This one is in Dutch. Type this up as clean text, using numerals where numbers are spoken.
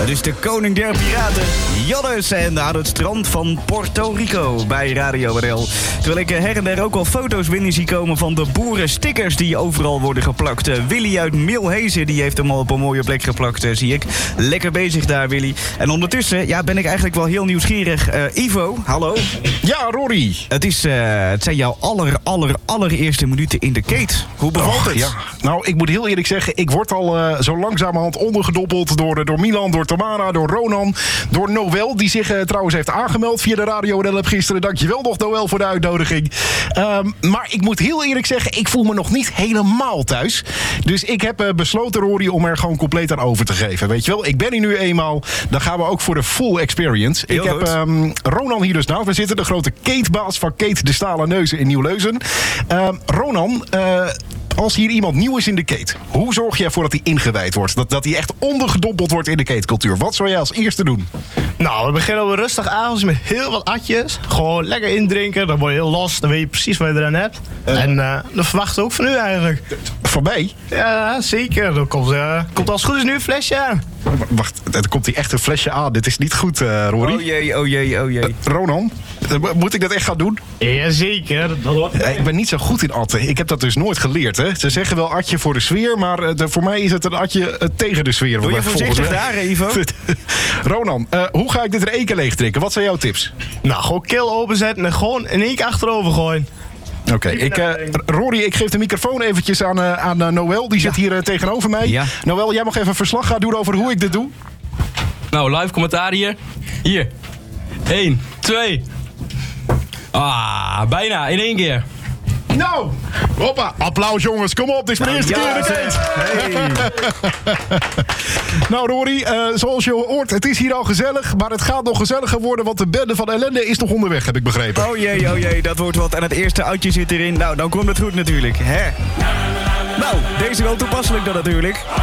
Het is de koning der piraten, Joris, en aan het strand van Puerto Rico bij Radio RL. Terwijl ik her en der ook al foto's binnen zie komen van de boerenstickers die overal worden geplakt. Willy uit Milhezen, die heeft hem al op een mooie plek geplakt, zie ik. Lekker bezig daar, Willy. En ondertussen ben ik eigenlijk wel heel nieuwsgierig. Ivo, hallo. Ja, Rory. Het zijn jouw allereerste minuten in de Kate. Hoe bevalt het? Ja. Nou, ik moet heel eerlijk zeggen, ik word al zo langzamerhand ondergedompeld door Milan, door Tamara, door Ronan, door Noël, die zich trouwens heeft aangemeld via de Radio RL gisteren. Dankjewel nog, Noël, voor de uitnodiging. Maar ik moet heel eerlijk zeggen, ik voel me nog niet helemaal thuis. Dus ik heb besloten, Rory, om er gewoon compleet aan over te geven. Weet je wel, ik ben hier nu eenmaal. Dan gaan we ook voor de full experience. Heel ik heb Ronan hier dus naast me zitten, de grote Kate-baas van Kate de Stalen Neuzen in Nieuw-Leuzen. Ronan, als hier iemand nieuw is in de Kate, hoe zorg je ervoor dat hij ingewijd wordt? Dat hij echt ondergedompeld wordt in de Kate-cultuur? Wat zou jij als eerste doen? Nou, we beginnen op een rustig avondje met heel wat atjes. Gewoon lekker indrinken, dan word je heel los. Dan weet je precies wat je eraan hebt. En dat verwachten we ook van u eigenlijk. Van mij? Ja, zeker. Dan komt als het goed is nu een flesje aan. Wacht, er komt hier echt een flesje aan. Dit is niet goed, Rory. Oh jee. Ronan, moet ik dat echt gaan doen? Jazeker. Ik ben niet zo goed in atten. Ik heb dat dus nooit geleerd. Hè? Ze zeggen wel atje voor de sfeer, maar voor mij is het een atje tegen de sfeer. Doe je voorzichtig daar, Ivo? Ronan, hoe ga ik dit er één keer leeg drinken? Wat zijn jouw tips? Nou, gewoon keel openzetten en gewoon in één keer achterover gooien. Oké, Rory, ik geef de microfoon eventjes aan Noël. Die zit hier tegenover mij. Ja. Noël, jij mag even verslag gaan doen over hoe ik dit doe. Nou, live commentaar hier. Hier. 1, 2. Bijna in één keer. Nou, hoppa, applaus jongens, kom op, dit is mijn eerste keer in de Kate. Hey. Nou Rory, zoals je hoort, het is hier al gezellig, maar het gaat nog gezelliger worden, want de bende van ellende is nog onderweg, heb ik begrepen. Oh jee, dat wordt wat. En het eerste uitje zit erin. Nou, dan komt het goed natuurlijk, hè? Nou, deze wel toepasselijk dan natuurlijk.